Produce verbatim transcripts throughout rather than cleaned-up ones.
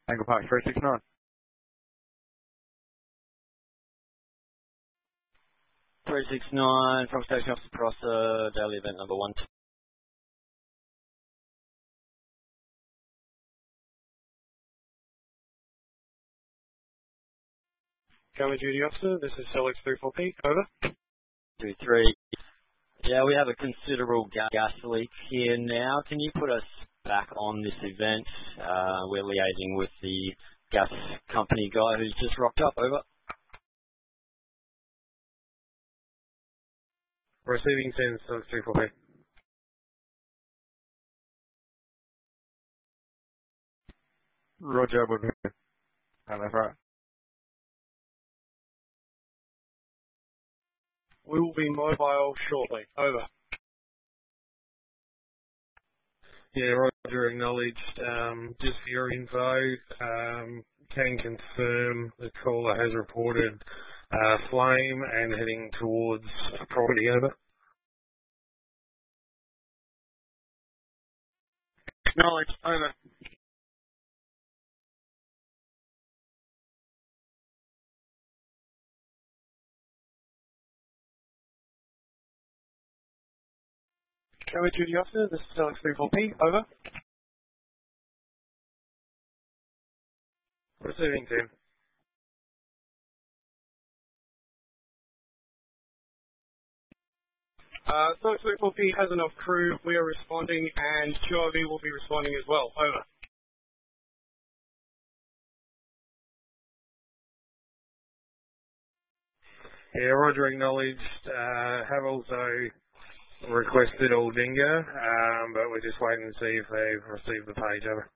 Angle Park three six nine. three six nine from Station Officer Prosser, daily event number one. Gamma Duty Officer, this is Cell X thirty-four P, over. two three. Yeah, we have a considerable ga gas leak here now. Can you put us back on this event? Uh, we're liaising with the gas company guy who's just rocked up, over. Receiving ten, Cell X thirty-four P. Roger, would be. Oh, that's right. We will be mobile shortly, over. Yeah, Roger, acknowledged. Um, just for your info, um, can confirm the caller has reported uh, flame and heading towards a property, over. Acknowledged, over. Gamma Duty Officer, this is Cell X thirty-four P, over. Receiving ten. Uh, Cell X thirty-four P has enough crew. We are responding, and Q R V will be responding as well. Over. Yeah, Roger, acknowledged. Uh, have also requested Aldinga, um, but we're just waiting to see if they've received the page. Over.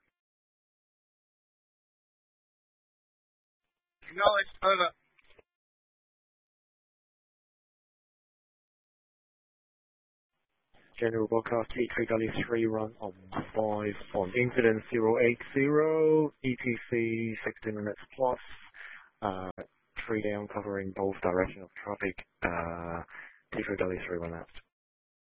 Acknowledged. Over. General broadcast T three W three run on five on incident zero eight zero, E T C sixty minutes plus, uh, three down covering both direction of traffic, uh, T three W three run out.